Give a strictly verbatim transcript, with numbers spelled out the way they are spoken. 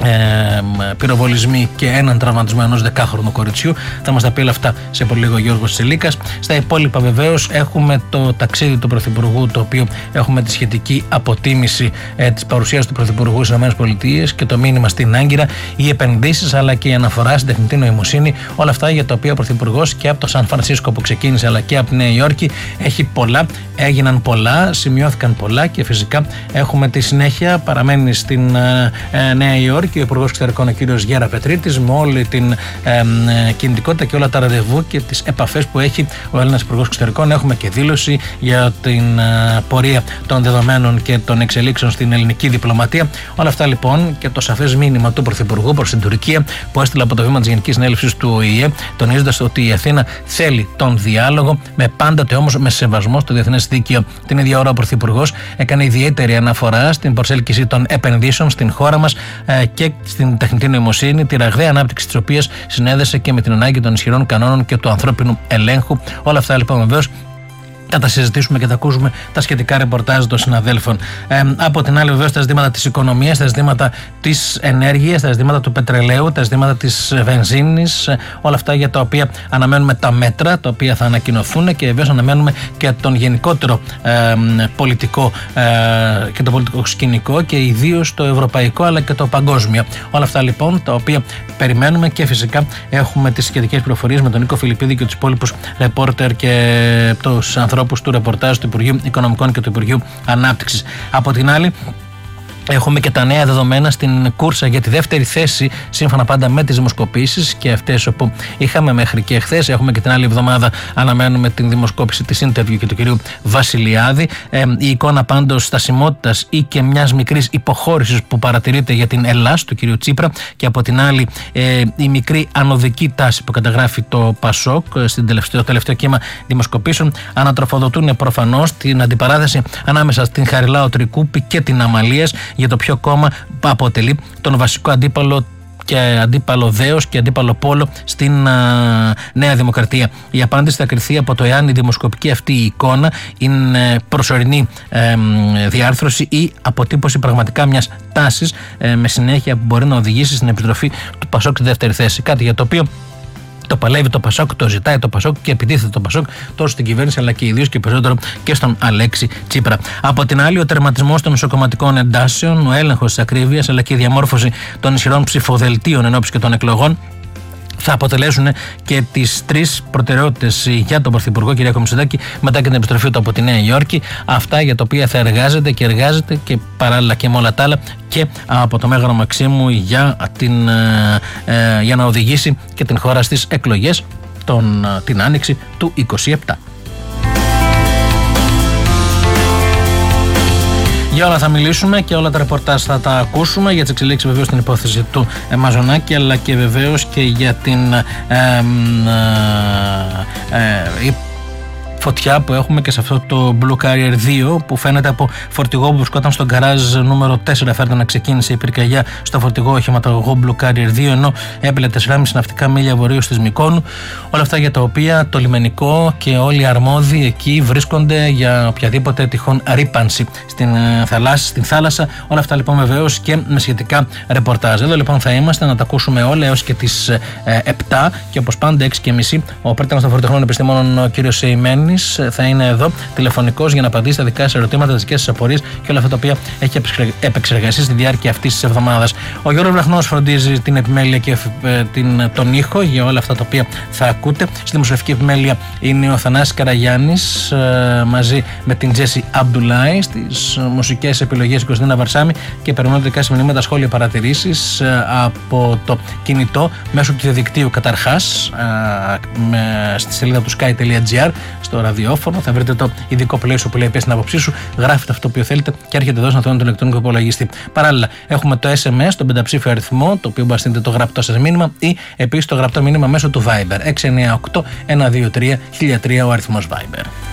Ε, πυροβολισμοί και έναν τραυματισμό ενός δεκάχρονου κοριτσιού. Θα μας τα πει όλα αυτά σε πολύ λίγο ο Γιώργος Τσιλίκας. Στα υπόλοιπα βεβαίως έχουμε το ταξίδι του Πρωθυπουργού, το οποίο έχουμε τη σχετική αποτίμηση ε, της παρουσίας του Πρωθυπουργού στις ΗΠΑ και το μήνυμα στην Άγκυρα, οι επενδύσεις αλλά και η αναφορά στην τεχνητή νοημοσύνη, όλα αυτά για τα οποία ο Πρωθυπουργός και από το Σαν Φρανσίσκο που ξεκίνησε αλλά και από τη Νέα Υόρκη έχει πολλά, έγιναν πολλά, σημειώθηκαν πολλά και φυσικά έχουμε τη συνέχεια. Παραμένει στην ε, ε, Νέα Υόρκη και ο Υπουργός Εξωτερικών, ο κ. Γέρα Πετρίτης, με όλη την ε, ε, κινητικότητα και όλα τα ραντεβού και τις επαφές που έχει ο Έλληνας Υπουργός Εξωτερικών. Έχουμε και δήλωση για την ε, πορεία των δεδομένων και των εξελίξεων στην ελληνική διπλωματία. Όλα αυτά λοιπόν και το σαφές μήνυμα του Πρωθυπουργού προς την Τουρκία που έστειλε από το βήμα της Γενικής Συνέλευσης του Ο Η Ε, τονίζοντας ότι η Αθήνα θέλει τον διάλογο, με πάντοτε όμως με σεβασμό στο διεθνές δίκαιο. Την ίδια ώρα ο Πρωθυπουργός έκανε ιδιαίτερη αναφορά στην προσέλκυση των επενδύσεων στην χώρα μας ε, και στην τεχνητή νοημοσύνη, τη ραγδαία ανάπτυξη της οποίας συνέδεσε και με την ανάγκη των ισχυρών κανόνων και του ανθρώπινου ελέγχου. Όλα αυτά λοιπόν βεβαίως θα τα συζητήσουμε και θα ακούσουμε τα σχετικά ρεπορτάζ των συναδέλφων. Ε, από την άλλη, βεβαίως, τα ζητήματα της οικονομίας, τα ζητήματα της ενέργειας, τα ζητήματα του πετρελαίου, τα ζητήματα της βενζίνης, όλα αυτά για τα οποία αναμένουμε τα μέτρα τα οποία θα ανακοινωθούν και βεβαίως αναμένουμε και τον γενικότερο ε, πολιτικό ε, και το πολιτικό σκηνικό και ιδίως το ευρωπαϊκό αλλά και το παγκόσμιο. Όλα αυτά λοιπόν τα οποία περιμένουμε και φυσικά έχουμε τις σχετικές πληροφορίες με τον Νίκο Φιλιππίδη και τους υπόλοιπους ρεπόρτερ και τους ανθρώπους του ρεπορτάζ του Υπουργείου Οικονομικών και του Υπουργείου Ανάπτυξης. Από την άλλη, έχουμε και τα νέα δεδομένα στην κούρσα για τη δεύτερη θέση, σύμφωνα πάντα με τις δημοσκοπήσεις και αυτές όπου είχαμε μέχρι και χθες. Έχουμε και την άλλη εβδομάδα, αναμένουμε την δημοσκόπηση της Interview και του κυρίου Βασιλιάδη. Ε, η εικόνα πάντως στασιμότητας ή και μιας μικρής υποχώρησης που παρατηρείται για την Ελλάς του κυρίου Τσίπρα, και από την άλλη ε, η μικρή ανωδική τάση που καταγράφει το Πασόκ στην τελευταίο, τελευταίο κύμα δημοσκοπήσεων, ανατροφοδοτούν προφανώς την αντιπαράθεση ανάμεσα στην Χαριλάου Τρικούπη και την Αμαλίας για το ποιο κόμμα αποτελεί τον βασικό αντίπαλο και αντίπαλο δέος και αντίπαλο πόλο στην α, Νέα Δημοκρατία. Η απάντηση θα κριθεί από το εάν η δημοσκοπική αυτή η εικόνα είναι προσωρινή ε, διάρθρωση ή αποτύπωση πραγματικά μιας τάσης ε, με συνέχεια που μπορεί να οδηγήσει στην επιστροφή του Πασόκ στη δεύτερη θέση. Κάτι για το οποίο το παλεύει το Πασόκ, το ζητάει το Πασόκ και επιτίθεται το Πασόκ τόσο στην κυβέρνηση αλλά και ιδίως και περισσότερο και στον Αλέξη Τσίπρα. Από την άλλη, ο τερματισμός των μισοκομματικών εντάσεων, ο έλεγχος της ακρίβειας αλλά και η διαμόρφωση των ισχυρών ψηφοδελτίων ενόψει και των εκλογών θα αποτελέσουν και τις τρεις προτεραιότητες για τον Πρωθυπουργό κ. Μητσοτάκη μετά και την επιστροφή του από τη Νέα Υόρκη. Αυτά για τα οποία θα εργάζεται και εργάζεται και παράλληλα και με όλα τα άλλα και από το Μέγαρο Μαξίμου για, την, ε, για να οδηγήσει και την χώρα στις εκλογές τον, την Άνοιξη του είκοσι επτά. Για όλα θα μιλήσουμε και όλα τα ρεπορτάζ θα τα ακούσουμε, για τις εξελίξεις βεβαίως στην υπόθεση του ε, Μαζονάκη αλλά και βεβαίως και για την ε, ε, ε, ε, φωτιά που έχουμε και σε αυτό το Blue Carrier δύο που φαίνεται από φορτηγό που βρισκόταν στον γκαράζ νούμερο τέσσερα. Φέρνει να ξεκίνησε η πυρκαγιά στο φορτηγό οχηματογό Blue Carrier δύο, ενώ έπλε τέσσερα κόμμα πέντε ναυτικά μίλια βορείως της Μυκόνου. Όλα αυτά για τα οποία το λιμενικό και όλοι οι αρμόδιοι εκεί βρίσκονται για οποιαδήποτε τυχόν ρύπανση στην θάλασσα. Στην θάλασσα. Όλα αυτά λοιπόν βεβαίως και με σχετικά ρεπορτάζ. Εδώ λοιπόν θα είμαστε να τα ακούσουμε όλα έως και τις επτά και όπως πάντα έξι και μισή ο πρέτανος των φορτεχνών επιστημόνων ο κ. Σεϊμένης θα είναι εδώ τηλεφωνικός για να απαντήσει στα δικά σας ερωτήματα, τις δικές σας απορίες και όλα αυτά τα οποία έχει επεξεργαστεί στη διάρκεια αυτής της εβδομάδας. Ο Γιώργος Βραχνός φροντίζει την επιμέλεια και την, τον ήχο για όλα αυτά τα οποία θα ακούτε. Στη δημοσιογραφική επιμέλεια είναι ο Θανάσης Καραγιάννης μαζί με την Τζέσι Αμπτουλάη, στις μουσικές επιλογές η Κωνσταντίνα Βαρσάμι και περιμένω δικά σας μηνύματα, σχόλια, παρατηρήσεις από το κινητό μέσω του διαδικτύου καταρχάς στη σελίδα του sky τελεία gr στο ραδιόφωνο. Θα βρείτε το ειδικό πλαίσιο που λέει πες την άποψή σου, γράφετε αυτό που θέλετε και έρχεται εδώ να το ηλεκτρονικό υπολογιστή. Παράλληλα, έχουμε το ες εμ ες, τον πενταψήφιο αριθμό, το οποίο μπορεί να στείλετε το γραπτό σας μήνυμα ή επίσης το γραπτό μήνυμα μέσω του Viber έξι εννιά οκτώ ένα δύο τρία χίλια τρία ο αριθμός Viber.